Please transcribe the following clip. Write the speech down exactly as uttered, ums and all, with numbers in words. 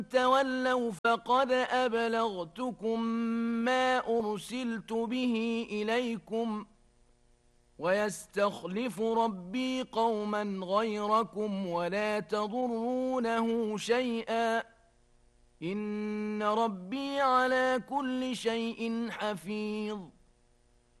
تولوا فقد أبلغتكم ما أرسلت به إليكم ويستخلف ربي قوما غيركم ولا تضرونه شيئا إن ربي على كل شيء حفيظ